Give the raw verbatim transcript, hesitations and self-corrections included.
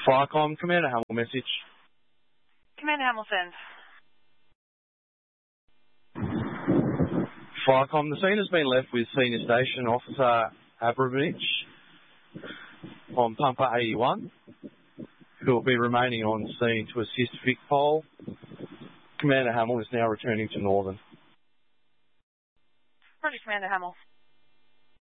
Firecom, Commander Hamill message. Commander Hamilton. Firecom, the scene has been left with Senior Station Officer Abramovich on Pumper eighty-one, who will be remaining on scene to assist Vic Pole. Commander Hamill is now returning to Northern. Roger, Commander Hamill.